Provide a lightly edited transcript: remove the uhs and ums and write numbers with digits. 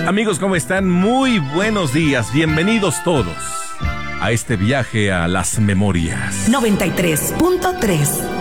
Amigos, ¿cómo están? Muy buenos días, bienvenidos todos a este viaje a las memorias. 93.3